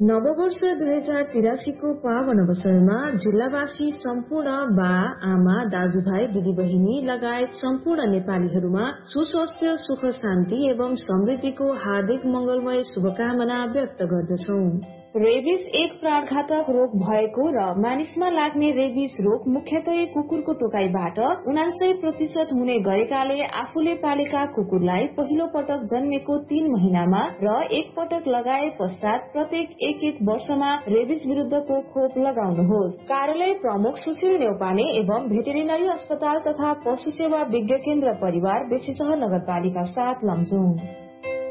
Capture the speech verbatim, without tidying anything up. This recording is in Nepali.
नववर्ष दुई हजार तिरासी को पावन अवसरमा जिल्लावासी सम्पूर्ण बा आमा दाजुभाइ दिदीबहिनी लगायत सम्पूर्ण नेपालीहरूमा सुस्वास्थ्य सुख शान्ति एवं समृद्धिको हार्दिक मंगलमय शुभकामना व्यक्त गर्दछौं। रेबिस एक प्राणघातक रोग भएको र मानिसमा लाग्ने रेबिस रोग मुख्यतः कुकुरको टोकाईबाट उनान्सय प्रतिशत हुने गरेकाले आफूले पालेका कुकुरलाई पहिलो पटक जन्मेको तीन महिनामा र एक पटक लगाए पश्चात प्रत्येक एक एक वर्षमा रेबिस विरुद्धको खोप लगाउनुहोस्। कार्यालय प्रमुख सुशील नेउपाने एवं भेटेरिनरी अस्पताल तथा पशु सेवा विज्ञ केन्द्र परिवार बेसीसहर नगरपालिका सात लमजुङ।